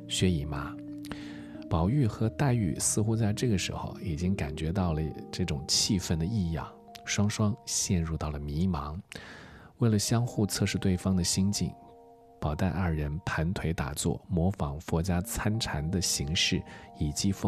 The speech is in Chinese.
薛姨妈。宝玉和黛玉似乎在这个时候已经感觉到了这种气氛的异样，双双陷入到了迷茫。为了相互测试对方的心境，宝黛二人盘腿打坐，模仿佛家参禅的形式，以及